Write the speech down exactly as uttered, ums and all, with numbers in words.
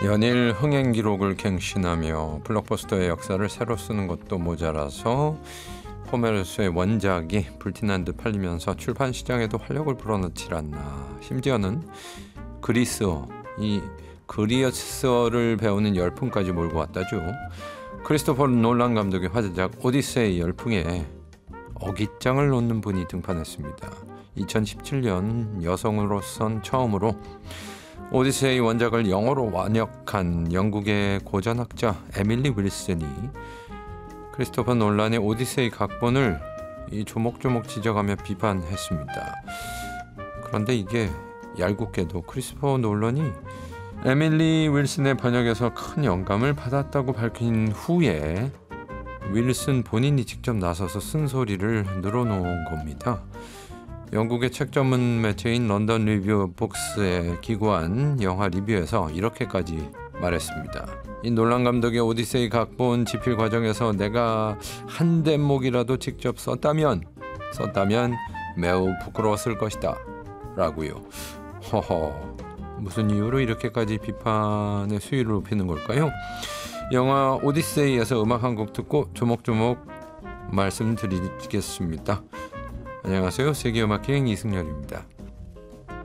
연일 흥행 기록을 갱신하며 블록버스터의 역사를 새로 쓰는 것도 모자라서 호메로스의 원작이 불티난 듯 팔리면서 출판 시장에도 활력을 불어넣질 않나. 심지어는 그리스어, 이 그리스어를 배우는 열풍까지 몰고 왔다죠. 크리스토퍼 놀란 감독의 화제작 오디세이 열풍에 어깃장을 놓는 분이 등판했습니다. 이천십칠 년 여성으로선 처음으로 오디세이 원작을 영어로 완역한 영국의 고전학자 에밀리 윌슨이 크리스토퍼 놀란의 오디세이 각본을 이 조목조목 지적하며 비판했습니다. 그런데 이게 얄궂게도 크리스토퍼 놀란이 에밀리 윌슨의 번역에서 큰 영감을 받았다고 밝힌 후에 윌슨 본인이 직접 나서서 쓴소리를 늘어놓은 겁니다. 영국의 책 전문 매체인 런던 리뷰 북스에 기고한 영화 리뷰에서 이렇게까지 말했습니다. 이 놀란 감독의 오디세이 각본 집필 과정에서 내가 한 대목이라도 직접 썼다면 썼다면 매우 부끄러웠을 것이다 라고요. 허허, 무슨 이유로 이렇게까지 비판의 수위를 높이는 걸까요? 영화 오디세이에서 음악 한 곡 듣고 조목조목 말씀드리겠습니다. 안녕하세요. 세계음악기행 이승열입니다.